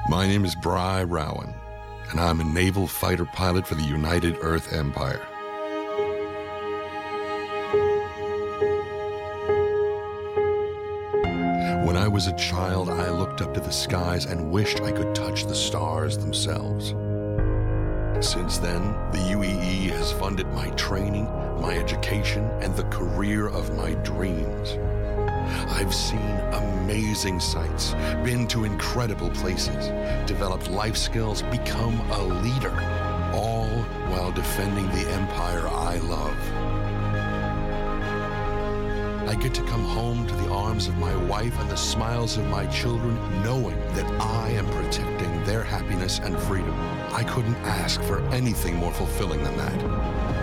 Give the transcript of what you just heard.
My name is Bry Rowan, and I'm a naval fighter pilot for the United Earth Empire. When I was a child, I looked up to the skies and wished I could touch the stars themselves. Since then, the UEE has funded my training, my education, and the career of my dreams. I've seen amazing sights, been to incredible places, developed life skills, become a leader, all while defending the empire I love. I get to come home to the arms of my wife and the smiles of my children, knowing that I am protecting their happiness and freedom. I couldn't ask for anything more fulfilling than that.